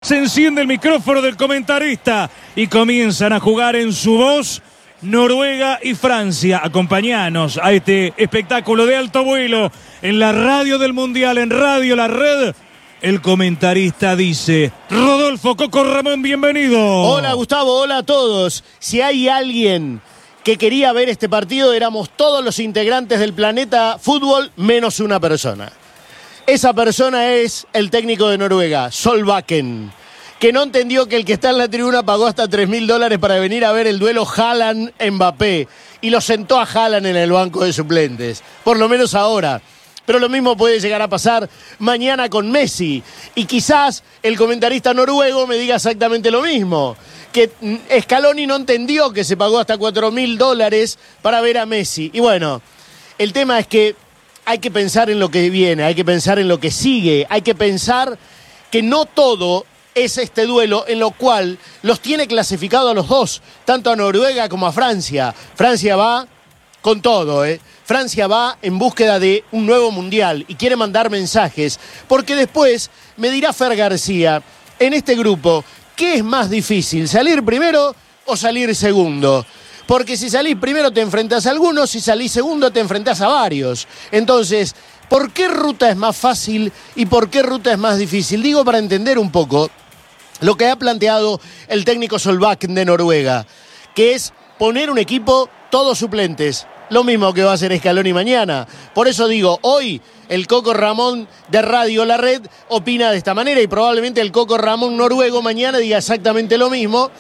Se enciende el micrófono del comentarista y comienzan a jugar en su voz Noruega y Francia. Acompáñanos a este espectáculo de alto vuelo en la radio del Mundial, en Radio La Red. El comentarista dice: Rodolfo Coco Ramón, bienvenido. Hola Gustavo, hola a todos. Si hay alguien que quería ver este partido, éramos todos los integrantes del Planeta Fútbol menos una persona. Esa persona es el técnico de Noruega, Solbakken, que no entendió que el que está en la tribuna pagó hasta $3.000 para venir a ver el duelo Haaland-Mbappé y lo sentó a Haaland en el banco de suplentes, por lo menos ahora. Pero lo mismo puede llegar a pasar mañana con Messi. Y quizás el comentarista noruego me diga exactamente lo mismo, que Scaloni no entendió que se pagó hasta $4.000 para ver a Messi. Y bueno, el tema es que hay que pensar en lo que viene, hay que pensar en lo que sigue, hay que pensar que no todo es este duelo en lo cual los tiene clasificados a los dos, tanto a Noruega como a Francia. Francia va con todo, Francia va en búsqueda de un nuevo mundial y quiere mandar mensajes, porque después me dirá Fer García, en este grupo, ¿qué es más difícil, salir primero o salir segundo? Porque si salís primero te enfrentás a algunos, si salís segundo te enfrentás a varios. Entonces, ¿por qué ruta es más fácil y por qué ruta es más difícil? Digo, para entender un poco lo que ha planteado el técnico Solbakken de Noruega, que es poner un equipo todos suplentes, lo mismo que va a hacer Scaloni mañana. Por eso digo, hoy el Coco Ramón de Radio La Red opina de esta manera y probablemente el Coco Ramón noruego mañana diga exactamente lo mismo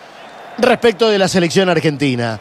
respecto de la selección argentina.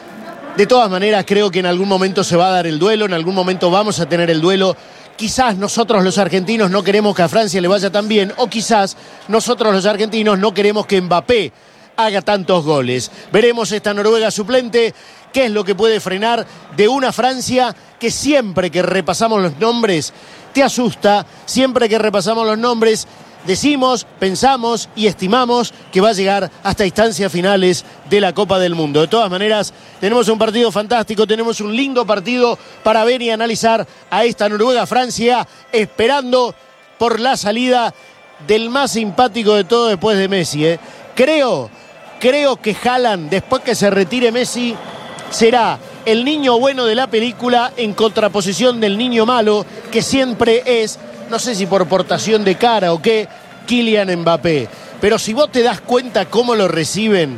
De todas maneras, creo que en algún momento se va a dar el duelo, en algún momento vamos a tener el duelo. Quizás nosotros los argentinos no queremos que a Francia le vaya tan bien, o quizás nosotros los argentinos no queremos que Mbappé haga tantos goles. Veremos esta Noruega suplente, qué es lo que puede frenar de una Francia que siempre que repasamos los nombres te asusta, siempre que repasamos los nombres decimos, pensamos y estimamos que va a llegar hasta instancias finales de la Copa del Mundo. De todas maneras, tenemos un partido fantástico, tenemos un lindo partido para ver y analizar a esta Noruega-Francia, esperando por la salida del más simpático de todo después de Messi. Creo que Haaland, después que se retire Messi, será el niño bueno de la película en contraposición del niño malo, que siempre es, no sé si por portación de cara o qué, Kylian Mbappé. Pero si vos te das cuenta cómo lo reciben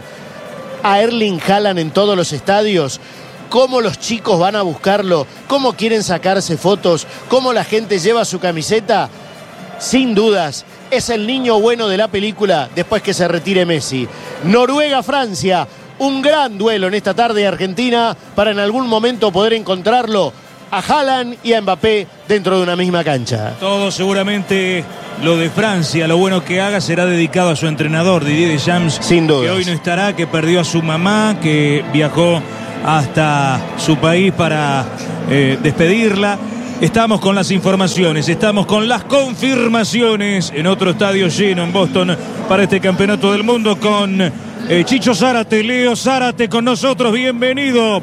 a Erling Haaland en todos los estadios, cómo los chicos van a buscarlo, cómo quieren sacarse fotos, cómo la gente lleva su camiseta, sin dudas, es el niño bueno de la película después que se retire Messi. Noruega-Francia, un gran duelo en esta tarde argentina para en algún momento poder encontrarlo a Haaland y a Mbappé dentro de una misma cancha. Todo seguramente lo de Francia, lo bueno que haga será dedicado a su entrenador, Didier Deschamps, sin duda, que hoy no estará, que perdió a su mamá, que viajó hasta su país para despedirla. Estamos con las informaciones, estamos con las confirmaciones en otro estadio lleno en Boston para este campeonato del mundo con Chicho Zárate, Leo Zárate con nosotros. Bienvenido.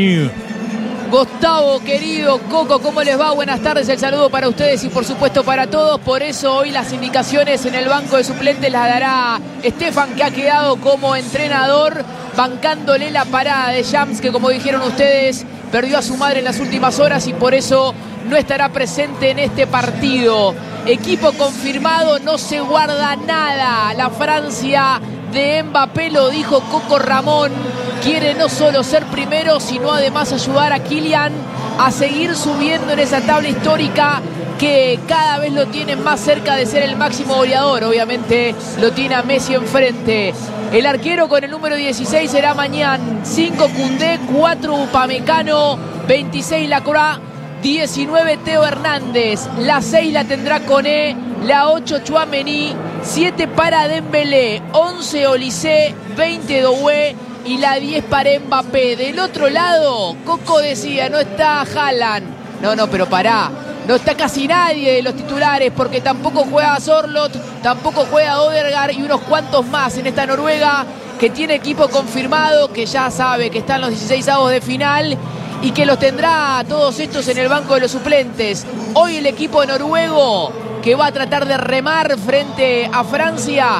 Gustavo, querido, Coco, ¿cómo les va? Buenas tardes, el saludo para ustedes y por supuesto para todos. Por eso hoy las indicaciones en el banco de suplentes las dará Stefan, que ha quedado como entrenador, bancándole la parada de Shams, que como dijeron ustedes, perdió a su madre en las últimas horas y por eso no estará presente en este partido. Equipo confirmado, no se guarda nada. La Francia de Mbappé, lo dijo Coco Ramón, quiere no solo ser primero, sino además ayudar a Kylian a seguir subiendo en esa tabla histórica que cada vez lo tienen más cerca de ser el máximo goleador. Obviamente lo tiene a Messi enfrente. El arquero con el número 16 será Mañán, 5 Koundé, 4 Upamecano, 26 Lacroix, 19 Theo Hernández, la 6 la tendrá Koné, la 8 Tchouaméni, 7 para Dembélé, 11 Olise, 20 Doué y la 10 para Mbappé. Del otro lado, Coco decía, no está Haaland. No, pero pará. No está casi nadie de los titulares porque tampoco juega Sorloth, tampoco juega Odegaard y unos cuantos más en esta Noruega que tiene equipo confirmado, que ya sabe que están los 16avos de final y que los tendrá todos estos en el banco de los suplentes. Hoy el equipo noruego que va a tratar de remar frente a Francia